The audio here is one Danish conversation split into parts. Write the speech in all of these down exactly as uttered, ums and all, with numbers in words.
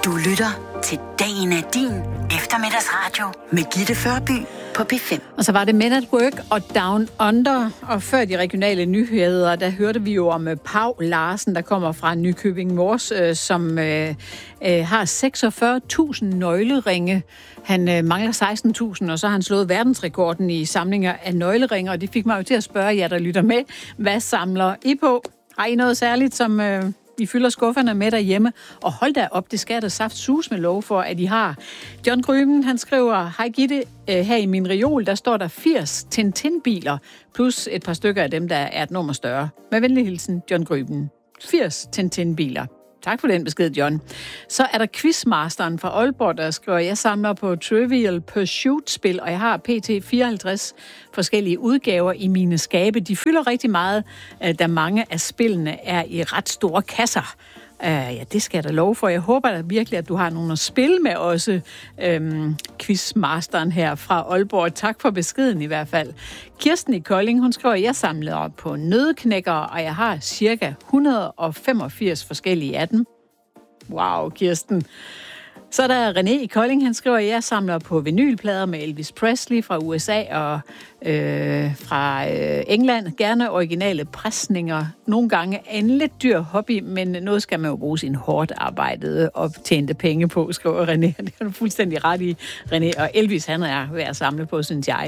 Du lytter til Dagen er din eftermiddagsradio med Gitte Førby på P fem. Og så var det Men at Work og Down Under, og før de regionale nyheder, der hørte vi jo om Pau Larsen, der kommer fra Nykøbing Mors, øh, som øh, øh, har seksogfyrre tusind nøgleringe. Han øh, mangler seksten tusind, og så har han slået verdensrekorden i samlinger af nøgleringe, og det fik mig jo til at spørge jer, der lytter med, hvad samler I på? Har I noget særligt, som øh, I fylder skufferne med derhjemme? Og hold da op, det skal der saft sus med lov for, at I har. John Gryben, han skriver, hej Gitte, øh, her i min reol, der står der firs Tintin-biler, plus et par stykker af dem, der er et nummer større. Med venlig hilsen, John Gryben. firs Tintin-biler. Tak for den besked, John. Så er der quizmasteren fra Aalborg, der skriver, jeg samler på Trivial Pursuit-spil, og jeg har pt. fireoghalvtreds forskellige udgaver i mine skabe. De fylder rigtig meget, da mange af spillene er i ret store kasser. Uh, ja, det skal jeg da love for. Jeg håber da virkelig, at du har nogen at spille med også, øhm, quizmasteren her fra Aalborg. Tak for beskeden i hvert fald. Kirsten i Kolding, hun skriver, jeg samler op på nøddeknækker, og jeg har cirka et hundrede og femogfirs forskellige af dem. Wow, Kirsten. Så er der René i Kolding, han skriver, at jeg samler på vinylplader med Elvis Presley fra U S A og øh, fra øh, England. Gerne originale presninger. Nogle gange er en lidt dyr hobby, men noget skal man jo bruge sin hårdt arbejdede og tjente penge på, skriver René. Det er du fuldstændig ret i, René. Og Elvis, han er ved at samle på, synes jeg.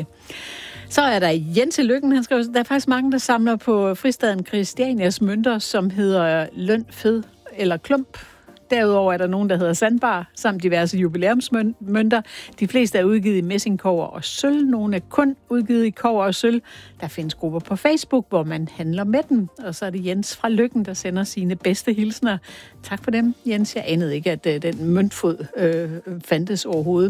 Så er der Jens i Lykken, han skriver, der er faktisk mange, der samler på fristaden Christianias mønter, som hedder løn, fed eller klump. Derudover er der nogen, der hedder Sandbar, samt diverse jubilæumsmønter. De fleste er udgivet i messingkobber og sølv. Nogle er kun udgivet i kobber og sølv. Der findes grupper på Facebook, hvor man handler med dem. Og så er det Jens fra Lykken, der sender sine bedste hilsner. Tak for dem, Jens. Jeg anede ikke, at den møntfod øh, fandtes overhovedet.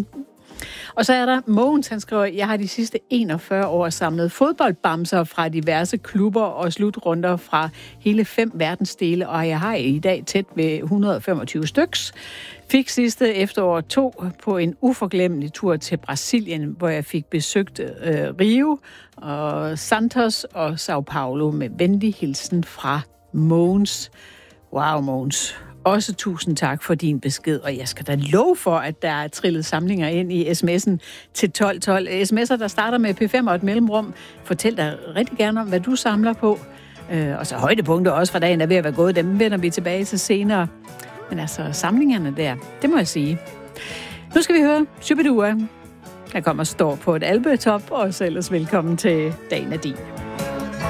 Og så er der Mogens, han skriver, jeg har de sidste enogfyrre år samlet fodboldbamser fra diverse klubber og slutrunder fra hele fem verdensdele, og jeg har i dag tæt ved et hundrede og femogtyve styks. Fik sidste efterår to på en uforglemmelig tur til Brasilien, hvor jeg fik besøgt øh, Rio og Santos og São Paulo med venlig hilsen fra Mogens. Wow, Mogens. Også tusind tak for din besked, og jeg skal da love for, at der er trillet samlinger ind i sms'en til tolv tolv. Sms'er, der starter med P fem og et mellemrum. Fortæl dig rigtig gerne om, hvad du samler på. Øh, og så højdepunkter også fra dagen er ved at være gået. Dem vender vi tilbage til senere. Men altså, samlingerne der, det må jeg sige. Nu skal vi høre Shubidua. Der kommer står på et albetop, og så ellers velkommen til Dagen er din.